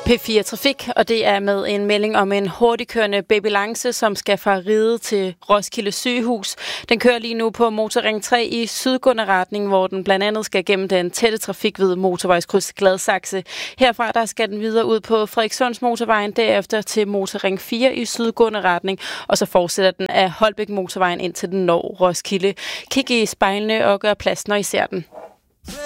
P4 Trafik, og det er med en melding om en hurtigkørende babylance, som skal fra Riget til Roskilde Sygehus. Den kører lige nu på Motorring 3 i sydgående retning, hvor den blandt andet skal gennem den tætte trafik ved motorvejskryds Gladsaxe. Herfra der skal den videre ud på Frederikssunds motorvejen, derefter til Motorring 4 i sydgående retning, og så fortsætter den af Holbæk motorvejen ind til den når Roskilde. Kig i spejlene og gør plads, når I ser den.